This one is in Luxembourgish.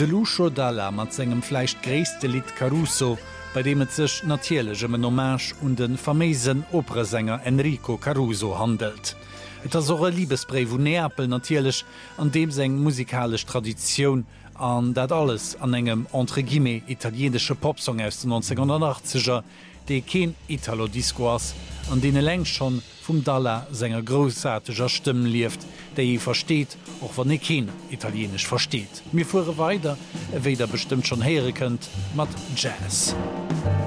De Lucio Dalla mat segem fleicht gréste Lied Caruso, bei dem et sech natierlegem en Hommage und den vermeisen Operesänger Enrico Caruso handelt. Et as so Liebesbrief vu Neapel natierlech an dem seg musikalisch Tradition an dat alles an engem entre guillemets italiensche Popsong aus den 1980er, déi ken Italo-Discours, an dee längst schon vum Dalla senger grossartiger Stimmen lieft, déi versteht, och wann e ken Italienisch versteht. Mir fuhre weiter, ewéi der bestimmt schon here kënnt, mat Jazz.